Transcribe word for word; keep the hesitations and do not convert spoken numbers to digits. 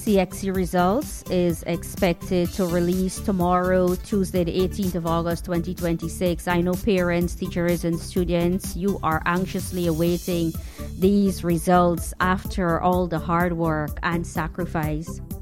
C X C results is expected to release tomorrow, Tuesday, the eighteenth of August, twenty twenty-six. I know parents, teachers, and students, you are anxiously awaiting these results after all the hard work and sacrifice.